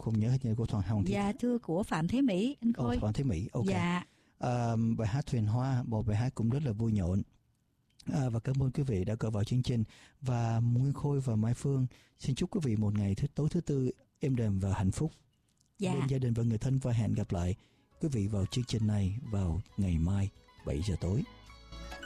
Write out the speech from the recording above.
không nhớ hết như của Hồng Thị. Dạ thưa của Phạm Thế Mỹ anh Khôi. Phạm Thế Mỹ, ok. Dạ. Bài hát Thuyền Hoa, một bài hát cũng rất là vui nhộn. Và cảm ơn quý vị đã gọi vào chương trình. Và Nguyên Khôi và Mai Phương xin chúc quý vị một ngày tối thứ Tư êm đềm và hạnh phúc bên gia đình và người thân, và hẹn gặp lại quý vị vào chương trình này vào ngày mai 7 giờ tối.